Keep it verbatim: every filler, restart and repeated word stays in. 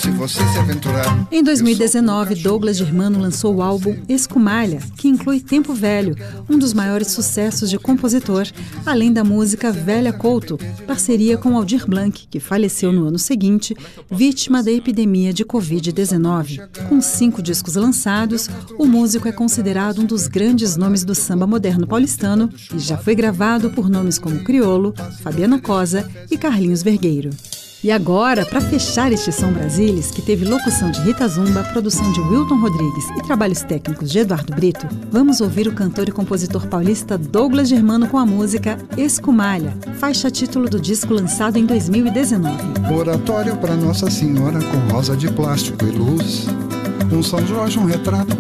se você se aventurar. Em dois mil e dezenove, Douglas Germano lançou o álbum Escumalha, que inclui Tempo Velho, um dos maiores sucessos de compositor, além da música Velha Couto, parceria com Aldir Blanc, que faleceu no ano seguinte, vítima da epidemia de covid dezenove. Com cinco discos lançados, o músico é considerado um dos grandes nomes do samba moderno paulistano e já foi gravado por nomes como Criolo, Fabiana Cosa e Carlinhos Vergueiro. E agora, para fechar este Som Brasilis, que teve locução de Rita Zumba, produção de Wilton Rodrigues e trabalhos técnicos de Eduardo Brito, vamos ouvir o cantor e compositor paulista Douglas Germano com a música Escumalha, faixa título do disco lançado em dois mil e dezenove. Oratório para Nossa Senhora com rosa de plástico e luz. Um São Jorge, um retrato